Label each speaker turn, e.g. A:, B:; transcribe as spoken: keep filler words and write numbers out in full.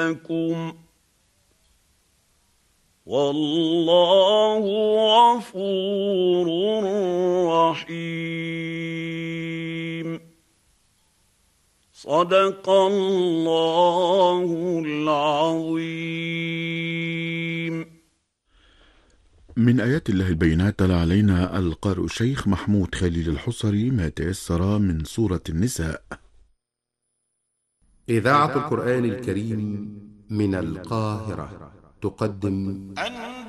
A: لكم والله غفور رحيم. صدق الله العظيم.
B: من آيات الله البينات تلا علينا القارئ الشيخ محمود خليل الحصري ما تيسر من سورة النساء.
C: إذاعة القرآن الكريم من القاهرة تقدم